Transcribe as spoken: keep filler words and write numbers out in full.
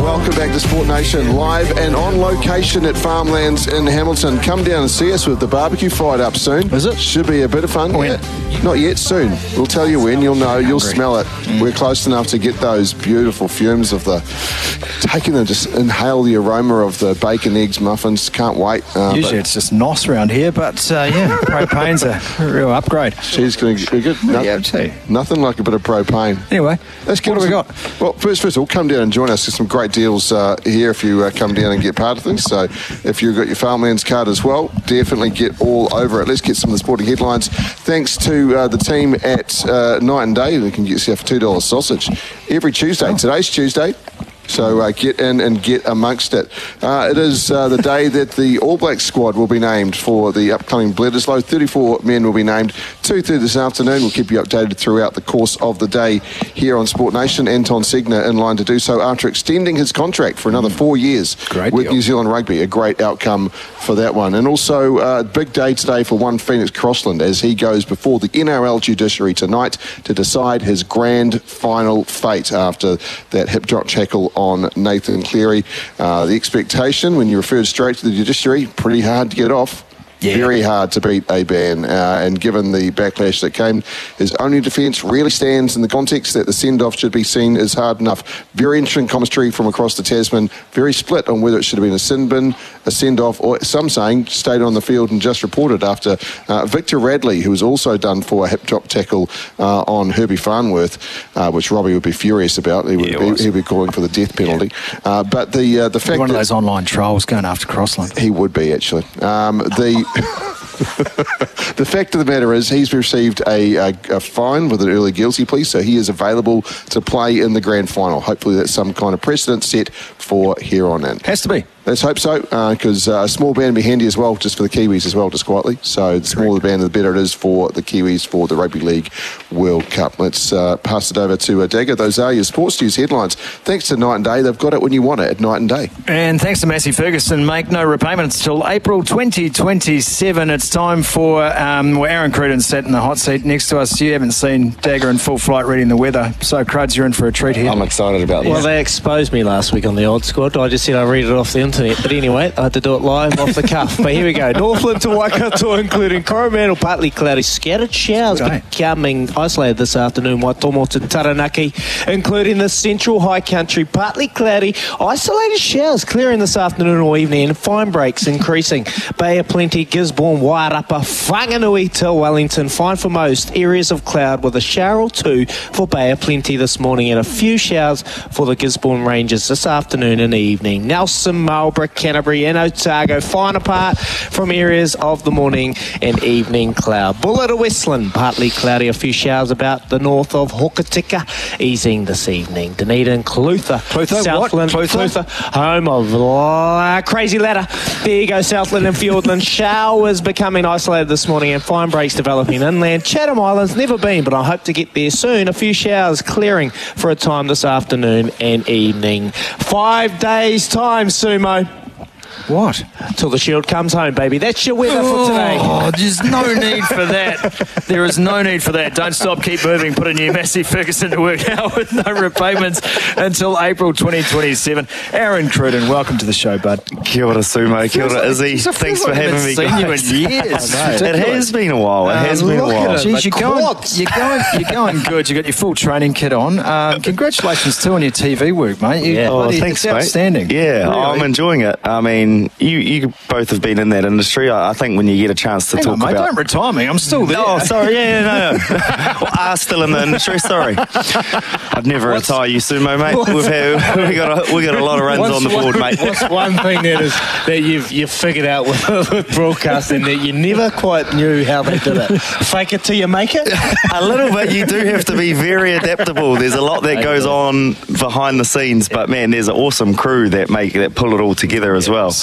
Welcome back to Sport Nation, live and on location at Farmlands in Hamilton. Come down and see us with the barbecue fight up soon. Is it? Should be a bit of fun. When? Yeah. Not yet, soon. We'll tell you when, you'll know, you'll smell it. Mm. We're close enough to get those beautiful fumes of the, taking them, just inhale the aroma of the bacon, eggs, muffins. Can't wait. Uh, Usually it's just N O S around here, but uh, yeah, propane's a real upgrade. She's going to be good. No, yeah, too. Nothing like a bit of propane. Anyway, let's get what have we got? Well, first, first of all, come down and join us. There's some great deals uh, here if you uh, come down and get part of things. So if you've got your Farmlands card as well, definitely get all over it. Let's get some of the sporting headlines. Thanks to uh, the team at uh, Night and Day. You can get yourself a two dollar sausage every Tuesday. Oh. Today's Tuesday. So uh, get in and get amongst it. Uh, it is uh, the day that the All Blacks squad will be named for the upcoming Bledisloe. thirty-four men will be named. two thirty this afternoon. We'll keep you updated throughout the course of the day here on Sport Nation. Anton Segner in line to do so after extending his contract for another four years great with deal. New Zealand Rugby. A great outcome for that one. And also a uh, big day today for one Phoenix Crossland as he goes before the N R L judiciary tonight to decide his grand final fate after that hip drop tackle on Nathan Cleary. Uh, the expectation when you referred straight to the judiciary, pretty hard to get off. Yeah. Very hard to beat a ban, uh, and given the backlash that came, his only defence really stands in the context that the send-off should be seen as hard enough. Very interesting commentary from across the Tasman, very split on whether it should have been a sin bin, a send-off, or some saying stayed on the field and just reported after uh, Victor Radley, who was also done for a hip-drop tackle uh, on Herbie Farnworth, uh, which Robbie would be furious about. He would yeah, be, he'd be calling for the death penalty. Yeah. Uh, but the uh, the fact one that of those online trolls going after Crossland. He would be, actually. Um, the... The fact of the matter is he's received a, a, a fine with an early guilty plea, so he is available to play in the grand final. Hopefully that's some kind of precedent set for here on in. Has to be. Let's hope so, because uh, a small band would be handy as well, just for the Kiwis as well, just quietly. So the smaller the band, the better it is for the Kiwis for the Rugby League World Cup. Let's uh, pass it over to uh, Dagger. Those are your sports news headlines. Thanks to Night and Day. They've got it when you want it at Night and Day. And thanks to Massey Ferguson. Make no repayments till April twenty twenty-seven. It's time for um, well, Aaron Cruden sat in the hot seat next to us. You haven't seen Dagger in full flight reading the weather. So, Cruds, you're in for a treat here. I'm excited about this. Well, they exposed me last week on the Odd Squad. I just said I read it off the internet. But anyway, I had to do it live off the cuff. But here we go. Northland to Waikato, including Coromandel, partly cloudy, scattered showers okay. becoming isolated this afternoon. Waitomo to Taranaki, including the central high country, partly cloudy, isolated showers clearing this afternoon or evening, and fine breaks increasing. Bay of Plenty, Gisborne, Wairapa, Whanganui to Wellington. Fine for most. Areas of cloud with a shower or two for Bay of Plenty this morning, and a few showers for the Gisborne Rangers this afternoon and evening. Nelson, Marlborough, Canterbury and Otago fine apart from areas of the morning and evening cloud. Bulla to Westland, partly cloudy, a few showers about the north of Hokitika, easing this evening. Dunedin, Clutha, Clutha, Southland, Clutha? home of uh, Crazy Ladder. There you go, Southland and Fiordland. Showers becoming isolated this morning and fine breaks developing inland. Chatham Islands, never been, but I hope to get there soon. A few showers clearing for a time this afternoon and evening. Five days' time, Sumo. What? Till the Shield comes home, baby. That's your weather oh, for today. Oh, there's no need for that. There is no need for that. Don't stop, keep moving. Put a new Massey Ferguson to work out with no repayments until April twenty twenty-seven. Aaron Cruden, welcome to the show, bud. Kia ora, Sumo. Kia ora, Izzy. Thanks for having me, seen guys. you in years. It has been a while. It has um, been a while. Geez, you're going, you're, going, you're going good. You've got your full training kit on. Um, congratulations, too, on your T V work, mate. You, yeah. bloody, Oh, thanks, it's outstanding. Mate. Yeah, really. I'm enjoying it. I mean, you, you both have been in that industry. I, I think when you get a chance to Hang talk on, mate, about... don't retire me. I'm still there. Oh, sorry. Yeah, yeah, no, no. Well, I'm still in the industry. Sorry. I'd never what's, retire you, Sumo, mate. We've had, we got a, we got a lot of runs on the board, mate. What's one thing that is that you've you've figured out with, with broadcasting that you never quite knew how they did it? Fake it till you make it. A little bit. You do have to be very adaptable. There's a lot that goes on behind the scenes, but man, there's an awesome crew that make that pull it all together as well.